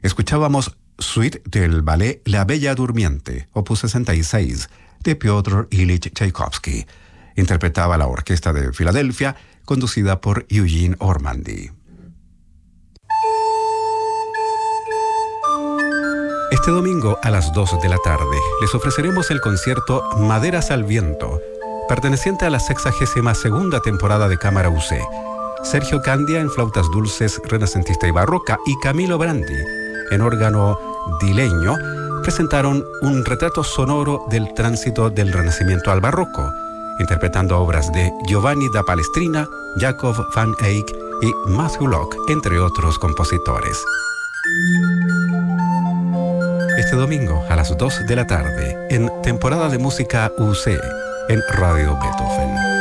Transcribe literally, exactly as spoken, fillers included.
Escuchábamos Suite del ballet La Bella Durmiente, opus sesenta y seis, de Piotr Ilich Tchaikovsky. Interpretaba la Orquesta de Filadelfia, conducida por Eugene Ormandy. Este domingo a las dos de la tarde les ofreceremos el concierto Maderas al Viento, perteneciente a la sexagésima segunda temporada de Cámara U C. Sergio Candia en flautas dulces, renacentista y barroca, y Camilo Brandi en órgano dileño presentaron un retrato sonoro del tránsito del Renacimiento al Barroco, interpretando obras de Giovanni da Palestrina, Jacob van Eyck y Matthew Locke, entre otros compositores. Este domingo a las dos de la tarde en Temporada de Música U C en Radio Beethoven.